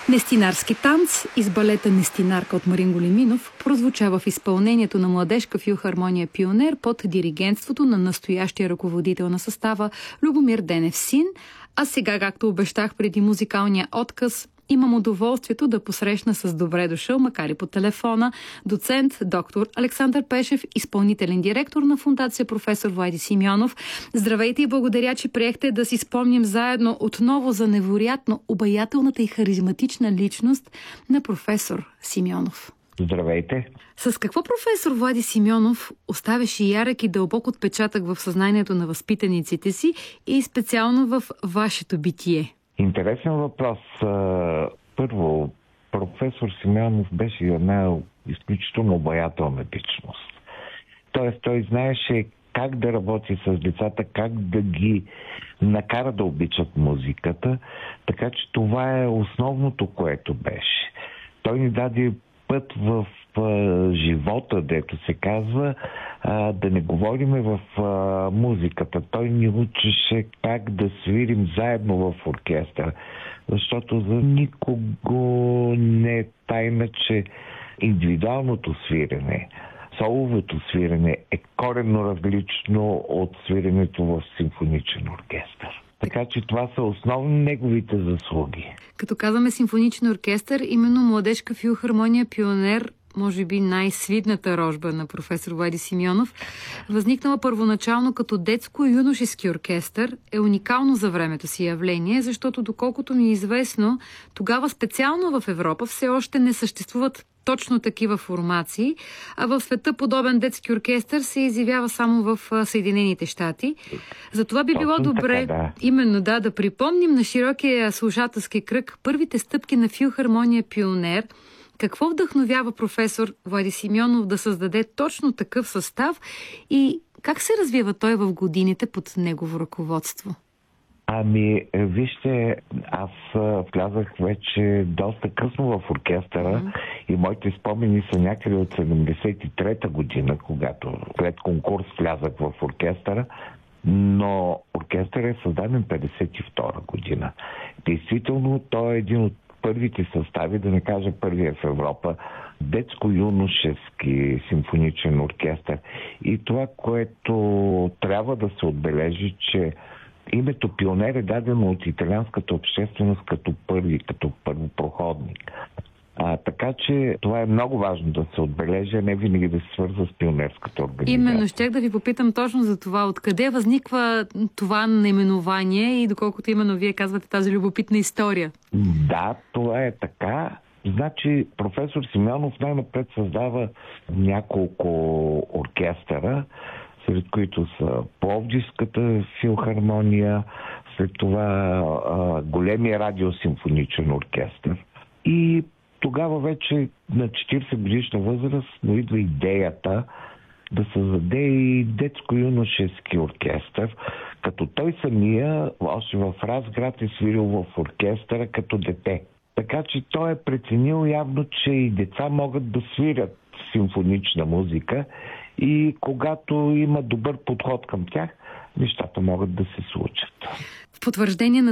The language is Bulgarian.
Нестинарски танц из балета Нестинарка от Марин Големинов прозвуча в изпълнението на младежка филхармония Пионер под диригентството на настоящия ръководител на състава Любомир Денев син. А сега, както обещах преди музикалния отказ, имам удоволствието да посрещна с добре дошъл, макар и по телефона, доцент доктор Александър Пешев, изпълнителен директор на фондация професор Влади Симеонов. Здравейте и благодаря, че приехте да си спомним заедно отново за невероятно обаятелната и харизматична личност на професор Симеонов. Здравейте! С какво професор Влади Симеонов оставяше ярък и дълбок отпечатък в съзнанието на възпитаниците си и специално в вашето битие? Интересен въпрос. Първо, професор Симеонов беше една изключително обаятелна личност. Тоест, той знаеше как да работи с децата, как да ги накара да обичат музиката, така че това е основното, което беше. Той ни даде път в живота, дето се казва, да не говориме в музиката. Той ни учеше как да свирим заедно в оркестър, защото за никого не е тайна, че индивидуалното свирене, соловото свирене е коренно различно от свиренето в симфоничен оркестър. Така че това са основно неговите заслуги. Като казваме симфоничен оркестър, именно младежка филхармония Пионер, може би най-свидната рожба на професор Влади Симеонов, възникнала първоначално като детско-юношески оркестър, е уникално за времето си явление, защото доколкото ми е известно, тогава специално в Европа все още не съществуват точно такива формации, а в света подобен детски оркестър се изявява само в Съединените щати. Затова би било добре именно да припомним на широкия слушателски кръг първите стъпки на филхармония Пионер. Какво вдъхновява професор Влади Симеонов да създаде точно такъв състав и как се развива той в годините под негово ръководство? Вижте, аз влязах вече доста късно в оркестъра и моите спомени са някъде от 73-та година, когато след конкурс влязах в оркестъра, но оркестър е създаден 52-та година. Действително, той е един от първите състави, да не кажа първия в Европа, детско-юношески симфоничен оркестър. И това, което трябва да се отбележи, че името Пионер е дадено от италианската общественост като първопроходник. Така че това е много важно да се отбележи, а не винаги да се свързва с пионерската организация. Именно, щях да ви попитам точно за това. Откъде възниква това наименование и доколкото именно вие казвате тази любопитна история? Да, това е така. Значи, професор Симеонов най-напред създава няколко оркестъра, сред които са Пловдивската филхармония, след това големия радиосимфоничен оркестър. И тогава вече на 40 годишна възраст идва идеята да създаде и детско-юношески оркестър, като той самия още в Разград е свирил в оркестъра като дете. Така че той е преценил явно, че и деца могат да свирят симфонична музика и когато има добър подход към тях, нещата могат да се случат. В потвърждение на